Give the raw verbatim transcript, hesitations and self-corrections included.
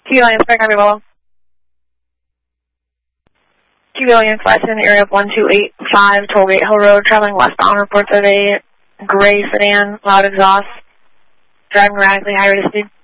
Q Alliance, back on your level. Q Alliance, last in the area of one two eight five, Tollgate Hill Road, traveling westbound, reports of a gray sedan, loud exhaust, driving radically high rate of speed.